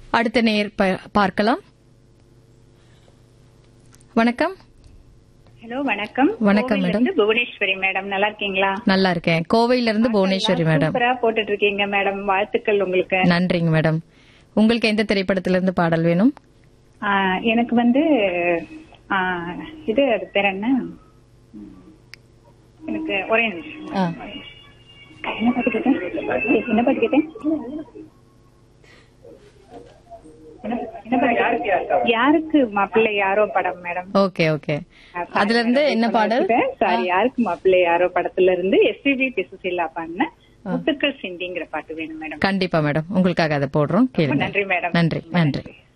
அடுத்த நேர் பார்க்கலாம். வணக்கம். ஹலோ, வணக்கம். வணக்கம் மேடம். புவனேஸ்வரி மேடம், நல்லா இருக்கீங்களா? நல்லா இருக்கேன். கோவையில இருந்து புவனேஸ்வரி மேடம். சூப்பரா போட்டுட்டு இருக்கீங்க மேடம், வாழ்த்துக்கள் உங்களுக்கு. நன்றிங்க மேடம். உங்களுக்கு எந்த திரைப்படத்திலிருந்து பாடல் வேணும்? எனக்கு இது அது பேர் என்ன, எனக்கு ஒரே நிமிஷம். என்ன பாட்டு கேட்டேன்? யாருக்கு மாப்பிள்ளை யாரோ படம் மேடம். Okay okay. அதுல இருந்து என்ன பாடல்? சாரி, யாருக்கு மாப்பிள்ளை யாரோ படத்துல இருந்து எஸ்பிபி சுசீலா பாடின முத்துக்கள் சிந்திங்கிற பாட்டு வேணும் மேடம். கண்டிப்பா மேடம், உங்களுக்காக அதை போடுறோம். கேளுங்க. நன்றி மேடம். நன்றி நன்றி.